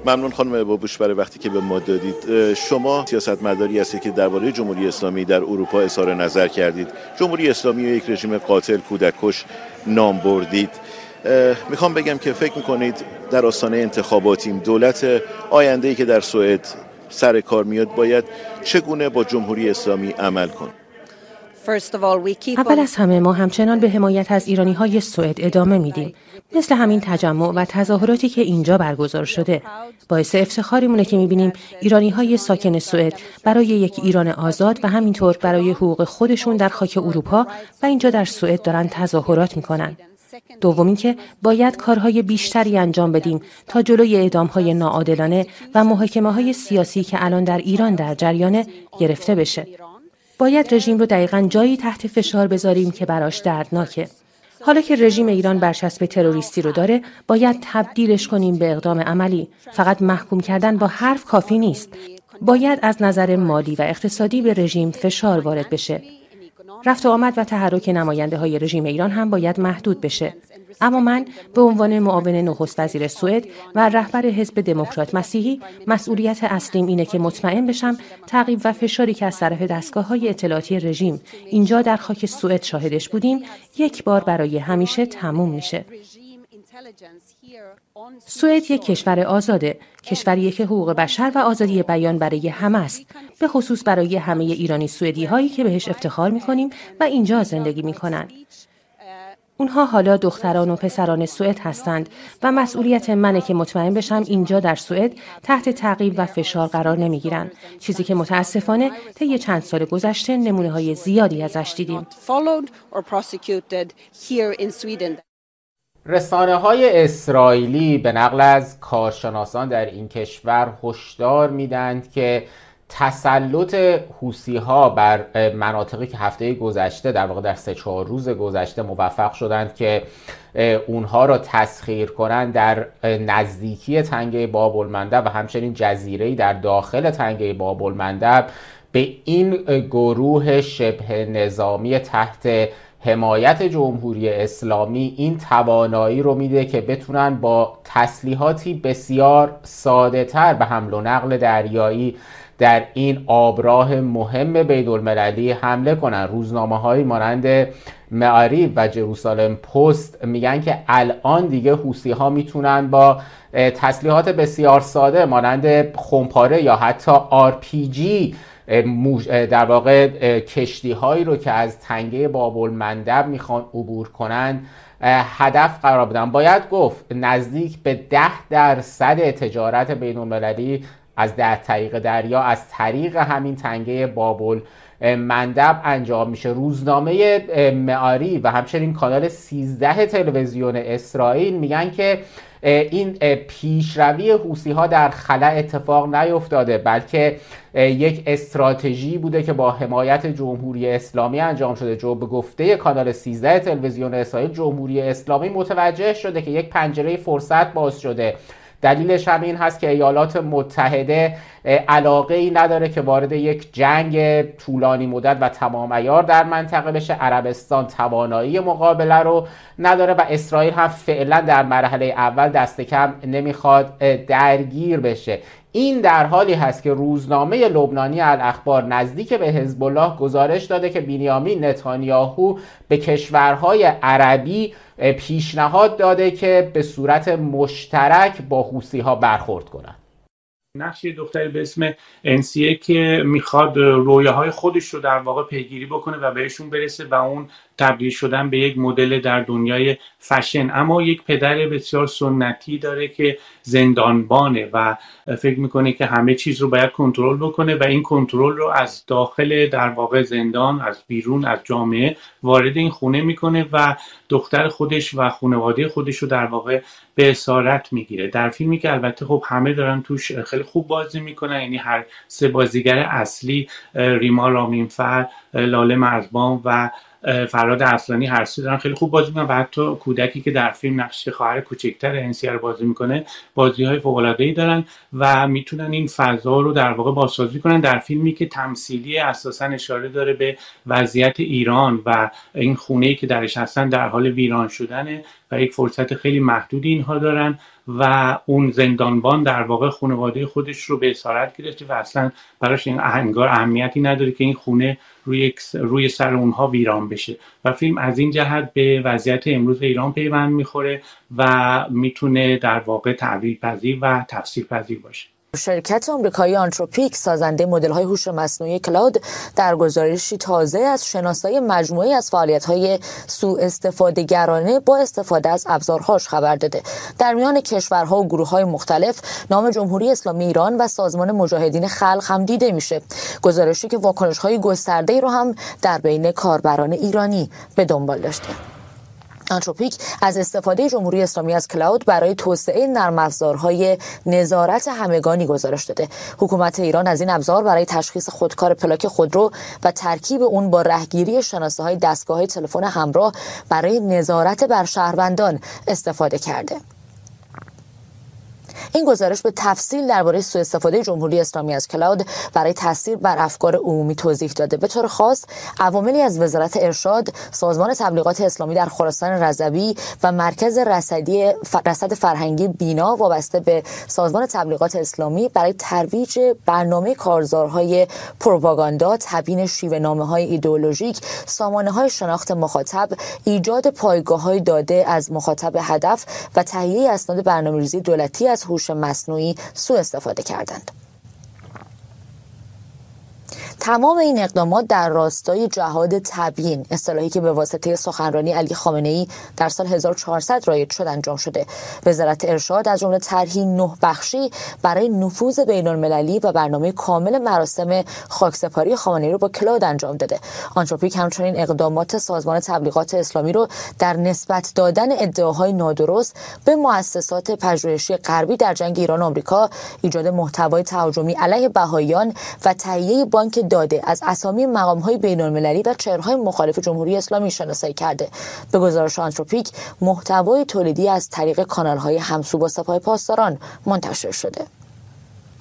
ممنون خانم بابوش برای وقتی که به ما دادید. شما سیاستمداری هستید که درباره جمهوری اسلامی در اروپا اظهار نظر کردید. جمهوری اسلامی رو یک رژیم قاتل، کودککش نام بردید. میخوام بگم که فکر میکنید در آستانه انتخاباتیم دولت آینده‌ای که در سوئد سر کار میاد باید چگونه با جمهوری اسلامی عمل کنه؟ اول از همه ما همچنان به حمایت از ایرانی‌های سوئد ادامه میدیم. مثل همین تجمع و تظاهراتی که اینجا برگزار شده. باعث افتخاریمونه که می‌بینیم ایرانی‌های ساکن سوئد برای یک ایران آزاد و همینطور برای حقوق خودشون در خاک اروپا و اینجا در سوئد دارن تظاهرات میکنن. دومین که باید کارهای بیشتری انجام بدیم تا جلوی اعدام‌های ناعادلانه و محاکمه‌های سیاسی که الان در ایران در جریان گرفته بشه. باید رژیم رو دقیقاً جایی تحت فشار بذاریم که براش دردناکه. حالا که رژیم ایران برچسب تروریستی رو داره، باید تبدیلش کنیم به اقدام عملی. فقط محکوم کردن با حرف کافی نیست. باید از نظر مالی و اقتصادی به رژیم فشار وارد بشه. رفت و آمد و تحرک نماینده‌های رژیم ایران هم باید محدود بشه. اما من به عنوان معاون نخست وزیر سوئد و رهبر حزب دموکرات مسیحی مسئولیت اصلیم اینه که مطمئن بشم تعقیب و فشاری که از طرف دستگاه‌های اطلاعاتی رژیم اینجا در خاک سوئد شاهدش بودیم یک بار برای همیشه تموم میشه. سوئد یک کشور آزاده، کشوریه که حقوق بشر و آزادی بیان برای همه است، به خصوص برای همه ایرانی سوئدی هایی که بهش افتخار می‌کنیم و اینجا زندگی می‌کنند. اونها حالا دختران و پسران سوئد هستند و مسئولیت منه که مطمئن بشم اینجا در سوئد تحت تعقیب و فشار قرار نمیگیرن، چیزی که متاسفانه طی چند سال گذشته نمونه‌های زیادی ازش دیدیم. رسانه‌های اسرائیلی به نقل از کارشناسان در این کشور هشدار میدند که تسلط حوثی‌ها بر مناطقی که هفته گذشته در واقع در 3-4 روز گذشته موفق شدند که اونها را تسخیر کنند در نزدیکی تنگه باب المندب و همچنین جزیره‌ای در داخل تنگه باب المندب به این گروه شبه نظامی تحت حمایت جمهوری اسلامی این توانایی رو میده که بتونن با تسلیحاتی بسیار ساده تر به حمل و نقل دریایی در این آبراه مهم بین‌المللی حمله کنن. روزنامه‌هایی مانند معاریب و جروسالم پست میگن که الان دیگه حوثی‌ها میتونن با تسلیحات بسیار ساده مانند خمپاره یا حتی RPG در واقع کشتی هایی رو که از تنگه باب المندب میخوان عبور کنن هدف قرار بدن. باید گفت نزدیک به 10% تجارت بین المللی از طریق دریا از طریق همین تنگه باب المندب انجام میشه. روزنامه معاری و همچنین کانال 13 تلویزیون اسرائیل میگن که این پیشروی حوثی‌ها در خلا اتفاق نیفتاده، بلکه یک استراتژی بوده که با حمایت جمهوری اسلامی انجام شده. به گفته کانال 13 تلویزیون اسرائیل، جمهوری اسلامی متوجه شده که یک پنجره فرصت باز شده. دلیلش هم این هست که ایالات متحده علاقه ای نداره که وارد یک جنگ طولانی مدت و تمام عیار در منطقه بشه. عربستان توانایی مقابله رو نداره و اسرائیل هم فعلا در مرحله اول دست کم نمیخواد درگیر بشه. این در حالی هست که روزنامه لبنانی الاخبار نزدیک به حزب الله گزارش داده که بنیامین نتانیاهو به کشورهای عربی پیشنهاد داده که به صورت مشترک با حوثی‌ها برخورد کنند. نقش دختری به اسم انسیه که میخواد رویاهای خودش رو در واقع پیگیری بکنه و بهشون برسه و اون تبدیل شدن به یک مدل در دنیای فشن، اما یک پدر بسیار سنتی داره که زندانبانه و فکر میکنه که همه چیز رو باید کنترل بکنه و این کنترل رو از داخل در واقع زندان، از بیرون از جامعه وارد این خونه میکنه و دختر خودش و خانواده خودش رو در واقع به اسارت میگیره. در فیلمی که البته خب همه دارن توش خیلی خوب بازی میکنن، یعنی هر سه بازیگر اصلی ریما رامینفر، لاله مرزبان و فراد اصلانی هر سه دارن خیلی خوب بازی میکنن و حتی کودکی که در فیلم نقش خواهر کوچکتر انسیه رو بازی میکنه بازی‌های فوق‌العاده‌ای دارن و میتونن این فضا رو در واقع بازسازی کنن. در فیلمی که تمثیلی اساسا اشاره داره به وضعیت ایران و این خونه‌ای که درش هستن در حال ویران شدنه و یک فرصت خیلی محدودی اینها دارن و اون زندانبان در واقع خانواده خودش رو به اسارت گرفته و اصلا براش این انگار اهمیتی نداره که این خونه روی سر اونها ویران بشه و فیلم از این جهت به وضعیت امروز ایران پیوند میخوره و میتونه در واقع تعبیر پذیر و تفسیر پذیر باشه. شرکت آمریکایی آنتروپیک سازنده مدل‌های هوش مصنوعی کلاود در گزارشی تازه از شناسایی مجموعه‌ای از فعالیت‌های سوء استفاده‌گرانه با استفاده از ابزارهاش خبر داده. در میان کشورها و گروه‌های مختلف نام جمهوری اسلامی ایران و سازمان مجاهدین خلق هم دیده میشه. گزارشی که واکنش‌های گسترده‌ای رو هم در بین کاربران ایرانی به دنبال داشته. آنتروپیک از استفاده جمهوری اسلامی از کلاود برای توسعه نرم افزارهای نظارت همگانی گزارش داده. حکومت ایران از این ابزار برای تشخیص خودکار پلاک خودرو و ترکیب اون با رهگیری شناسه‌های دستگاه‌های تلفن همراه برای نظارت بر شهروندان استفاده کرده. این گزارش به تفصیل درباره سوء استفاده جمهوری اسلامی از کلاود برای تاثیر بر افکار عمومی توضیح داده. به طور خاص عواملی از وزارت ارشاد، سازمان تبلیغات اسلامی در خراسان رضوی و مرکز رصد فرهنگی بینا وابسته به سازمان تبلیغات اسلامی برای ترویج برنامه کارزارهای پروپاگاندا، تبیین شیوه‌نامه‌های ایدئولوژیک، سامانه‌های شناخت مخاطب، ایجاد پایگاه‌های داده از مخاطب هدف و تهیه اسناد برنامه‌ریزی دولتی از هوش مصنوعی سوء استفاده کردند. تمام این اقدامات در راستای جهاد تبیین، اصطلاحی که به واسطه سخنرانی علی خامنه‌ای در سال 1400 رایج شد انجام شده. وزارت ارشاد از جمله طرحی 9 بخشی برای نفوذ بین‌المللی و برنامه کامل مراسم خاکسپاری خامنه‌ای رو با کلاود انجام داده. آنتروپیک همچنین اقدامات سازمان تبلیغات اسلامی رو در نسبت دادن ادعاهای نادرست به مؤسسات پژوهشی غربی در جنگ ایران و آمریکا، ایجاد محتوای تهاجمی علیه بهائیان و تهیه بانک داده از اسامی مقام‌های بین‌المللی و چهره‌های مخالف جمهوری اسلامی شناسایی کرده. به گزارش آنتروپیک، محتوای تولیدی از طریق کانال‌های همسو با سپاه پاسداران منتشر شده.